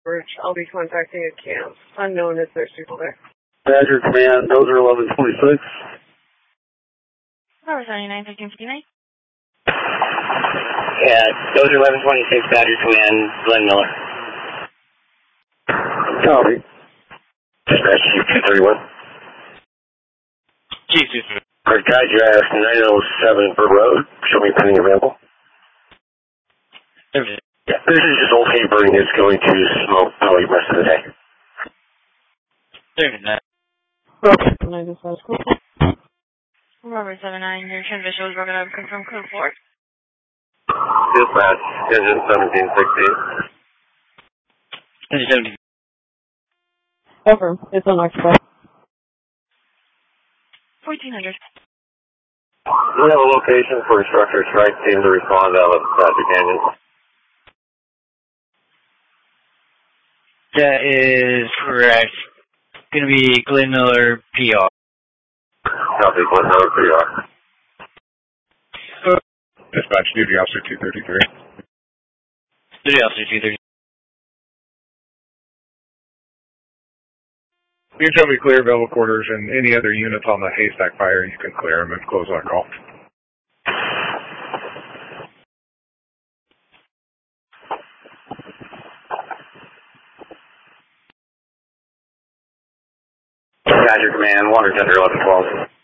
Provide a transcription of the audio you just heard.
Bridge. I'll be contacting a camp. Unknown if there's people there. Badger Command, those are 1126. Power 79, 1359. Yeah, those are 1126, Badger Command, Glenn Miller. Copy. Dispatch Chief 231. Chief 231. Alright, guide your ass 907 Bird Road. Show me pending available. Yeah, this is just old Hayburn. It's going to smoke probably the rest of the day. Okay. Can I just ask quickly? Robert 79, your transmission was broken up. Confirm code 4. Dispatch, engine 1716. Engine 17. Affirm. It's on occupied. 1400. We have a location for a structure strike team to respond out of Badger Canyon. That is correct. Going to be Glenn Miller, PR. Copy, Glenn Miller, PR. Dispatch, Duty Officer 233. Duty Officer 230. You can show me clear available quarters and any other units on the haystack fire, you can clear them and close that call. Badger Command, 1 or 10 or 1112.